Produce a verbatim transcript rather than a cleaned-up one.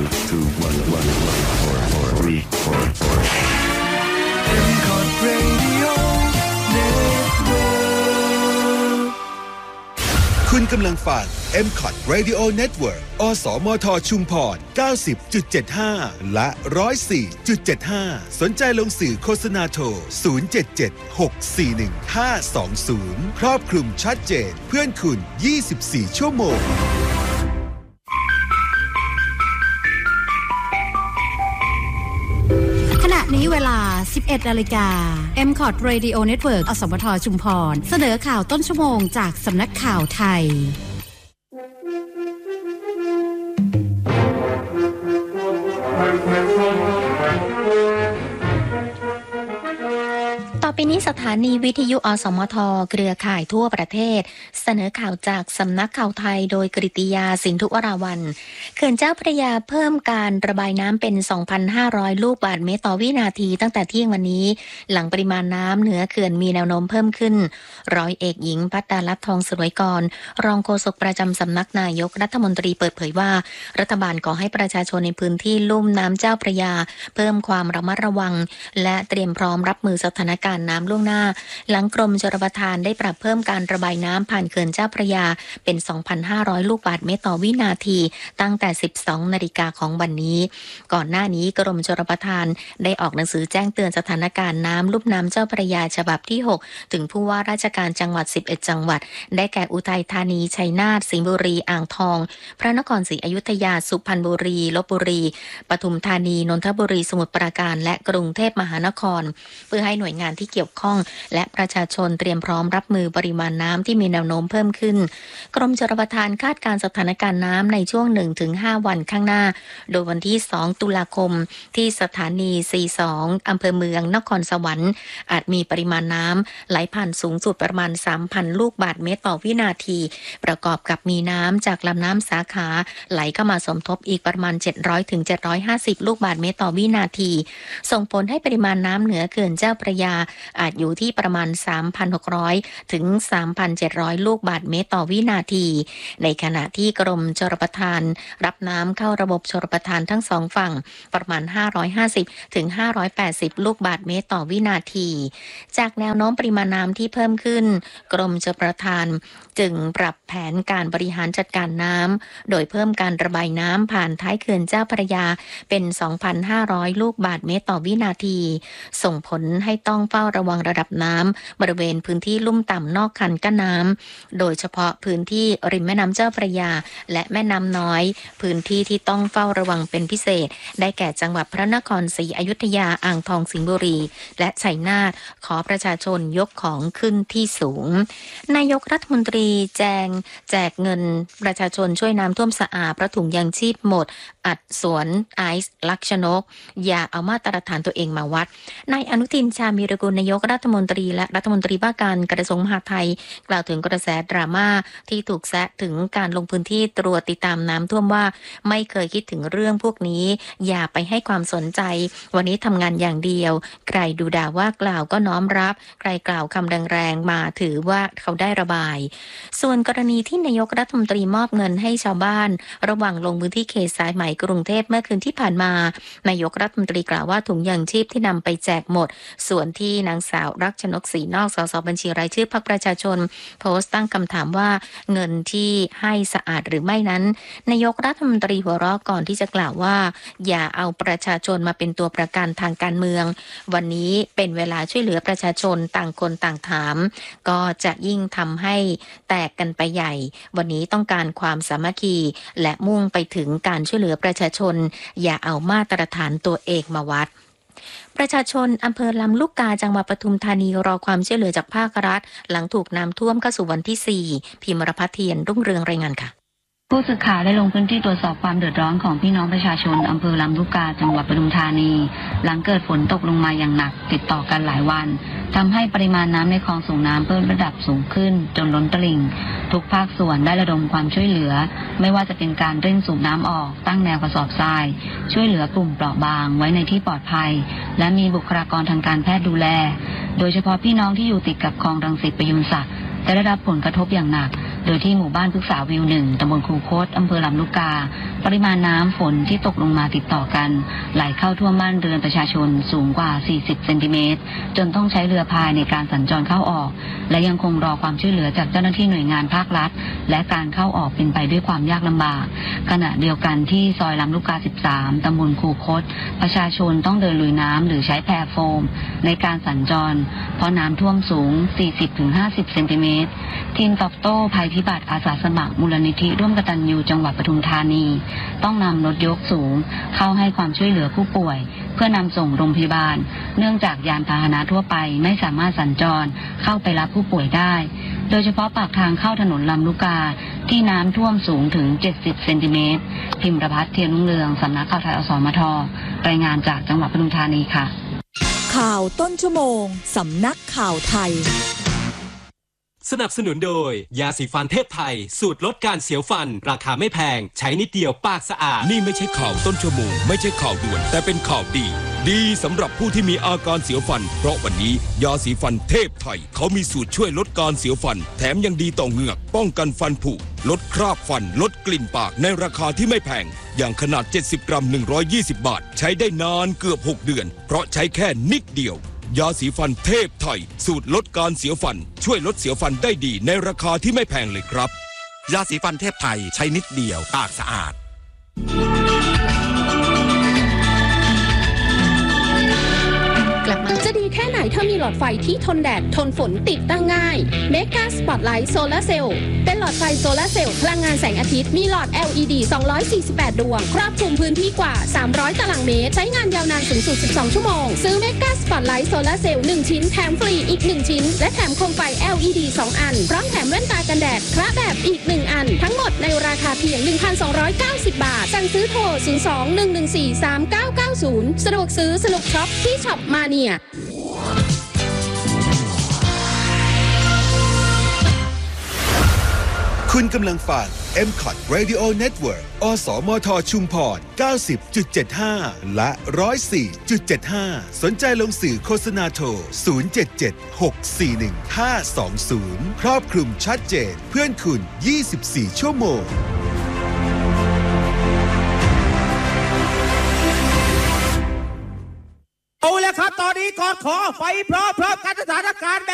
two one one one four four three four four เอ็ม คอร์ด Radio Network คุณกำลังฟัง เอ็ม คอร์ด Radio Network อสมทชุมพร เก้าสิบจุดเจ็ดห้า และ หนึ่งร้อยสี่จุดเจ็ดห้า สนใจลงสื่อโฆษณาโทร ศูนย์ เจ็ด เจ็ด หก สี่ หนึ่ง ห้า สอง ศูนย์ ครอบคลุมชัดเจนเพื่อนคุณ ยี่สิบสี่ ชั่วโมงขณะนี้เวลา สิบเอ็ด นาฬิกา เอ็ม คอร์ด Radio Network อสมทชุมพรเสนอข่าวต้นชั่วโมงจากสำนักข่าวไทยต่อไปนี้สถานีวิทยุอสมทเครือข่ายทั่วประเทศเสนอข่าวจากสำนักข่าวไทยโดยกฤติยาสินธุวราวัลย์เขื่อนเจ้าพระยาเพิ่มการระบายน้ำเป็น สองพันห้าร้อย ลูกบาศก์เมตรต่อวินาทีตั้งแต่เที่ยงวันนี้หลังปริมาณน้ำเหนือเขื่อนมีแนวโน้มเพิ่มขึ้นร้อยเอกหญิงภัตตาลัตน์ทองสรวยกรรองโฆษกประจำสำนักนายกรัฐมนตรีเปิดเผยว่ารัฐบาลขอให้ประชาชนในพื้นที่ลุ่มน้ำเจ้าพระยาเพิ่มความระมัดระวังและเตรียมพร้อมรับมือสถานการณ์น้ำล่วงหน้าหลังกรมชลประทานได้ปรับเพิ่มการระบายน้ำผ่านเขื่อนเจ้าพระยาเป็น สองพันห้าร้อย ลูกบาศก์เมตรต่อวินาทีตั้งแต่ สิบสอง นาฬิกาของวันนี้ก่อนหน้านี้กรมชลประทานได้ออกหนังสือแจ้งเตือนสถานการณ์น้ำลุ่มน้ำเจ้าพระยาฉบับที่หกถึงผู้ว่าราชการจังหวัดสิบเอ็ดจังหวัดได้แก่อุทัยธานีชัยนาทสิงห์บุรีอ่างทองพระนครศรีอยุธยาสุพรรณบุรีลพบุรีปทุมธานีนนทบุรีสมุทรปราการและกรุงเทพมหานครเพื่อให้หน่วยงานที่เกี่ยวข้องและประชาชนเตรียมพร้อมรับมือปริมาณน้ำที่มีแนวโน้มเพิ่มขึ้นกรมชลประทานคาดการณ์สถานการณ์น้ำในช่วง หนึ่งถึงห้า วันข้างหน้าโดยวันที่สองตุลาคมที่สถานีสี่สิบสองอำเภอเมืองนครสวรรค์อาจมีปริมาณน้ำไหลผ่านสูงสุดประมาณ สามพัน ลูกบาศก์เมตรต่อวินาทีประกอบกับมีน้ำจากลำน้ำสาขาไหลเข้ามาสมทบอีกประมาณเจ็ดร้อยถึงเจ็ดร้อยห้าสิบลูกบาศก์เมตรต่อวินาทีส่งผลให้ปริมาณน้ำเหนือเขื่อนเจ้าพระยาอาจอยู่ที่ประมาณ สามพันหกร้อย ถึง สามพันเจ็ดร้อย ลูกบาศก์เมตรต่อวินาทีในขณะที่กรมชลประทานรับน้ำเข้าระบบชลประทานทั้งสองฝั่งประมาณห้าร้อยห้าสิบถึงห้าร้อยแปดสิบลูกบาศก์เมตรต่อวินาทีจากแนวโน้มปริมาณน้ำที่เพิ่มขึ้นกรมชลประทานจึงปรับแผนการบริหารจัดการน้ำโดยเพิ่มการระบายน้ำผ่านท้ายเขื่อนเจ้าพระยาเป็น สองพันห้าร้อย ลูกบาศก์เมตรต่อวินาทีส่งผลให้ต้องเฝ้าระวังระดับน้ำบริเวณพื้นที่ลุ่มต่ำนอกคันกั้นน้ำโดยเฉพาะพื้นที่ริมแม่น้ำเจ้าพระยาและแม่น้ำน้อยพื้นที่ที่ต้องเฝ้าระวังเป็นพิเศษได้แก่จังหวัดพระนครศรีอยุธยาอ่างทองสิงห์บุรีและชัยนาทขอประชาชนยกของขึ้นที่สูงนายกรัฐมนตรีแจงแจกเงินประชาชนช่วยน้ำท่วมสะอาดเพราะถุงยางชีพหมดอัดสวนไอซ์ลักษณกอย่าเอามาตรฐานตัวเองมาวัดนายอนุทินชาญวีรกูลนายกรัฐมนตรีและรัฐมนตรีว่าการกระทรวงมหาดไทยกล่าวถึงกระแสดราม่าที่ถูกแซะถึงการลงพื้นที่ตรวจติดตามน้ำท่วมว่าไม่เคยคิดถึงเรื่องพวกนี้อย่าไปให้ความสนใจวันนี้ทำงานอย่างเดียวใครดูด่าว่ากล่าวก็น้อมรับใครกล่าวคำแรงๆมาถือว่าเขาได้ระบายส่วนกรณีที่นายกรัฐมนตรีมอบเงินให้ชาวบ้านระหว่างลงพื้นที่เขตสายไหมกรุงเทพเมื่อคืนที่ผ่านมานายกรัฐมนตรีกล่าวว่าถุงยางชีพที่นำไปแจกหมดส่วนที่นางสาวรักชนกศรีนอกสสบัญชีรายชื่อพรรคประชาชนโพสต์ตั้งคำถามว่าเงินที่ให้สะอาดหรือไม่นั้นนายกรัฐมนตรีหัวเราะก่อนที่จะกล่าวว่าอย่าเอาประชาชนมาเป็นตัวประกันทางการเมืองวันนี้เป็นเวลาช่วยเหลือประชาชนต่างคนต่างถามก็จะยิ่งทำให้แตกกันไปใหญ่วันนี้ต้องการความสามัคคีและมุ่งไปถึงการช่วยเหลือประชาชนอย่าเอามาตรฐานตัวเองมาวัดประชาชนอำเภอลำลูกกาจังหวัดปทุมธานีรอความช่วยเหลือจากภาครัฐหลังถูกน้ำท่วมเข้าสู่วันที่สี่พิมรพัฒน์เทียนรุ่งเรืองรายงานค่ะผู้สื่อข่าวได้ลงพื้นที่ตรวจสอบความเดือดร้อนของพี่น้องประชาชนอำเภอลำลูกกาจังหวัดปทุมธานีหลังเกิดฝนตกลงมาอย่างหนักติดต่อกันหลายวันทำให้ปริมาณน้ำในคลองส่งน้ำเพิ่มระดับสูงขึ้นจนล้นตลิ่งทุกภาคส่วนได้ระดมความช่วยเหลือไม่ว่าจะเป็นการเร่งสูบน้ำออกตั้งแนวกระสอบทรายช่วยเหลือกลุ่มเปราะบางไว้ในที่ปลอดภัยและมีบุคลากรทางการแพทย์ดูแลโดยเฉพาะพี่น้องที่อยู่ติดกับคลองรังสิตประยุนศักดิ์จะได้รับผลกระทบอย่างหนักโดยที่หมู่บ้านพฤกษาวิวหนึ่งตำบลคูคตอำเภอลำลูกกาปริมาณน้ำฝนที่ตกลงมาติดต่อกันไหลเข้าท่วมบ้านเรือนประชาชนสูงกว่าสี่สิบเซนติเมตรจนต้องใช้เรือพายในการสัญจรเข้าออกและยังคงรอความช่วยเหลือจากเจ้าหน้าที่หน่วยงานภาครัฐและการเข้าออกเป็นไปด้วยความยากลำบากขณะเดียวกันที่ซอยลำลูกกาสิบสามตำบลคูคตประชาชนต้องเดินลุยน้ำหรือใช้แพโฟมในการสัญจรเพราะน้ำท่วมสูง สี่สิบถึงห้าสิบเซนติเมตรทีมตอบโต้ภัยพิบัติอาสาสมัครมูลนิธิร่วมกตัญญูจังหวัดปทุมธานีต้องนำรถยกสูงเข้าให้ความช่วยเหลือผู้ป่วยเพื่อนำส่งโรงพยาบาลเนื่องจากยานพาหนะทั่วไปไม่สามารถสัญจรเข้าไปรับผู้ป่วยได้โดยเฉพาะปากทางเข้าถนนลำลูกกาที่น้ำท่วมสูงถึงเจ็ดสิบเซนติเมตรพิมพ์ประภัสเทียนรุ่งเรืองสำนักข่าวไทยอสมทรายงานจากจังหวัดปทุมธานีค่ะข่าวต้นชั่วโมงสำนักข่าวไทยสนับสนุนโดยยาสีฟันเทพไทยสูตรลดการเสียวฟันราคาไม่แพงใช้นิดเดียวปากสะอาดนี่ไม่ใช่ข่าวต้นชั่วโมงไม่ใช่ข่าวด่วนแต่เป็นข่าวดีดีสำหรับผู้ที่มีอาการเสียวฟันเพราะวันนี้ยาสีฟันเทพไทยเขามีสูตรช่วยลดการเสียวฟันแถมยังดีต่อเหงือกป้องกันฟันผุลดคราบฟันลดกลิ่นปากในราคาที่ไม่แพงอย่างขนาดเจ็ดสิบกรัมหนึ่งร้อยยี่สิบบาทใช้ได้นานเกือบหกเดือนเพราะใช้แค่นิดเดียวยาสีฟันเทพไทยสูตรลดการเสียวฟันช่วยลดเสียวฟันได้ดีในราคาที่ไม่แพงเลยครับยาสีฟันเทพไทยใช้นิดเดียวปากสะอาดกลับมาจะดีแค่ไหนถ้ามีหลอดไฟที่ทนแดดทนฝนติดตั้งง่าย Mega Spotlight Solar Cell เป็นหลอดไฟโซลาร์เซลล์พลังงานแสงอาทิตย์มีหลอด แอล อี ดี สองร้อยสี่สิบแปด ดวงครอบคลุมพื้นที่กว่าสามร้อยตารางเมตรใช้งานยาวนานสูงสุดสิบสองชั่วโมงซื้อ Mega Spotlight Solar Cell หนึ่งชิ้นแถมฟรีอีกหนึ่งชิ้นและแถมโคมไฟ แอล อี ดี สอง อันพร้อมแถมแว่นตากันแดดคระแบบอีกหนึ่งอันทั้งหมดในราคาเพียง หนึ่งพันสองร้อยเก้าสิบ บาทสั่งซื้อโทรศูนย์ สอง หนึ่ง หนึ่ง สี่ สาม เก้า เก้า ศูนย์สะดวกซื้อสนุกช็อปที่ช็อปมาเนียคุณกำลังฟัง เอ็ม คอท Radio Network อสมทชุมพร เก้าสิบจุดเจ็ดห้า และ หนึ่งร้อยสี่จุดเจ็ดห้า สนใจลงสื่อโฆษณาโทร ศูนย์ เจ็ด เจ็ด หก สี่ หนึ่ง ห้า สอง ศูนย์ ครอบคลุมชัดเจนเพื่อนคุณยี่สิบสี่ชั่วโมงเอาละครับตอนนี้กอดขอไปพร้อมๆกันสถานการณ์